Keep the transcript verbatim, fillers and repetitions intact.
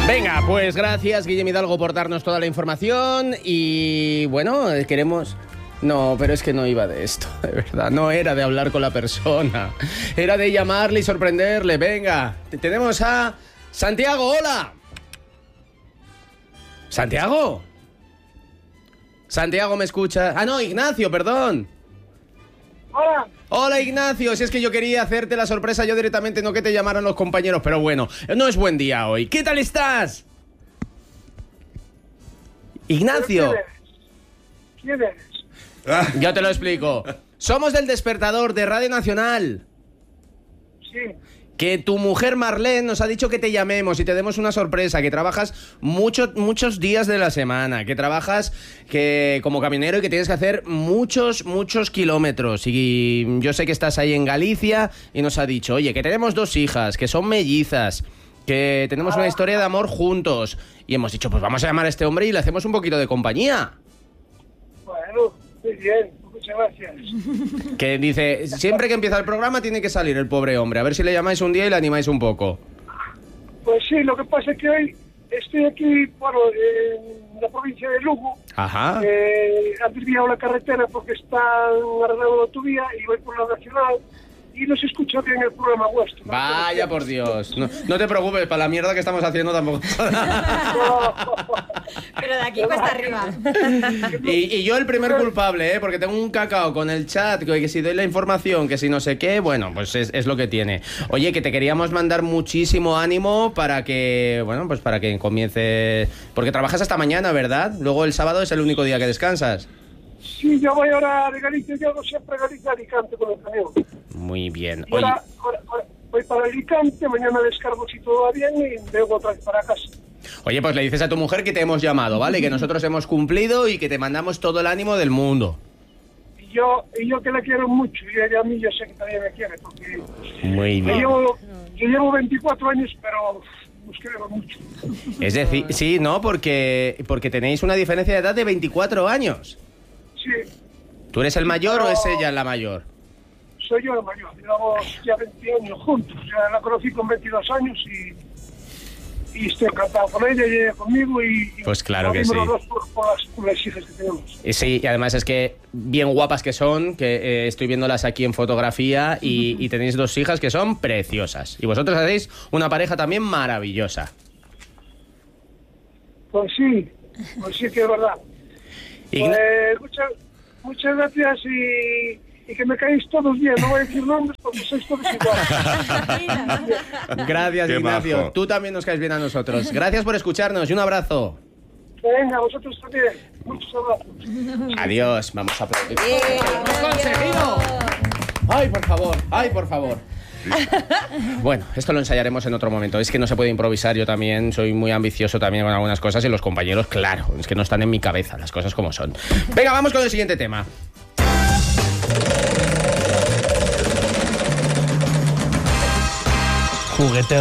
Venga, pues gracias, Guillem Hidalgo, por darnos toda la información. Y bueno, queremos... No, pero es que no iba de esto, de verdad. No era de hablar con la persona. Era de llamarle y sorprenderle. Venga, tenemos a Santiago. ¡Hola! ¿Santiago? Santiago, ¿me escucha? Ah, no, Ignacio, perdón. Hola. Hola, Ignacio. Si es que yo quería hacerte la sorpresa yo directamente, no que te llamaran los compañeros. Pero bueno, no es buen día hoy. ¿Qué tal estás? Ignacio. ¿Quién eres? Yo te lo explico. Somos del Despertador de Radio Nacional. Sí. Que tu mujer Marlene nos ha dicho que te llamemos y te demos una sorpresa, que trabajas mucho, muchos días de la semana, que trabajas que, como camionero y que tienes que hacer muchos, muchos kilómetros. Y yo sé que estás ahí en Galicia y nos ha dicho, oye, que tenemos dos hijas, que son mellizas, que tenemos una historia de amor juntos. Y hemos dicho, pues vamos a llamar a este hombre y le hacemos un poquito de compañía. Bueno, muy bien. Muchas gracias. Que dice, siempre que empieza el programa tiene que salir el pobre hombre. A ver si le llamáis un día y le animáis un poco. Pues sí, lo que pasa es que hoy estoy aquí, bueno, en la provincia de Lugo. Ajá. Eh, han desviado la carretera porque están arreglando la autovía y voy por la nacional y no se escucha bien el programa vuestro. ¿No? Vaya por Dios. No, no te preocupes, para la mierda que estamos haciendo tampoco. Pero de aquí cuesta arriba. Y, y yo el primer culpable, ¿eh? Porque tengo un cacao con el chat, que si doy la información, que si no sé qué, bueno, pues es, es lo que tiene. Oye, que te queríamos mandar muchísimo ánimo para que, bueno, pues para que comience... Porque trabajas hasta mañana, ¿verdad? Luego el sábado es el único día que descansas. Sí, yo voy ahora de Galicia, yo hago siempre Galicia Alicante con el camión. Muy bien. Y Oye, ahora, ahora, ahora voy para Alicante, mañana descargo si todo va bien y vengo otra vez para casa. oye, pues le dices a tu mujer que te hemos llamado, ¿vale? Que nosotros hemos cumplido y que te mandamos todo el ánimo del mundo. Y yo, y yo que la quiero mucho, y ella a mí yo sé que también me quiere, porque Muy yo bien. llevo, yo llevo veinticuatro años, pero nos queremos mucho. Es decir, sí, ¿no? Porque, porque tenéis una diferencia de edad de veinticuatro años. Sí, ¿Tú eres el mayor Pero- o es ella la mayor? soy yo el mayor, llevamos ya veinte años juntos, ya la conocí con veintidós años y, y estoy encantado con ella y ella conmigo y, y Pues claro que nos sí. los dos por, por, las, por las hijas que tenemos. Y sí, y además es que bien guapas que son, que eh, estoy viéndolas aquí en fotografía y, y tenéis dos hijas que son preciosas. Y vosotros hacéis una pareja también maravillosa. Pues sí, pues sí que es verdad. Ign- Pues muchas, muchas gracias y, y que me caéis todos bien, no voy a decir nombres porque sois todos iguales. Gracias, Qué Ignacio. majo. Tú también nos caes bien a nosotros. Gracias por escucharnos y un abrazo. Venga, vosotros también, muchos abrazos. Adiós. Vamos a aplaudir. Bien, ¡Hemos conseguido! Ay, por favor, ay, por favor. Bueno, esto lo ensayaremos en otro momento. Es que no se puede improvisar. Yo también soy muy ambicioso también con algunas cosas y los compañeros, claro, es que no están en mi cabeza las cosas como son. Venga, vamos con el siguiente tema. Juguete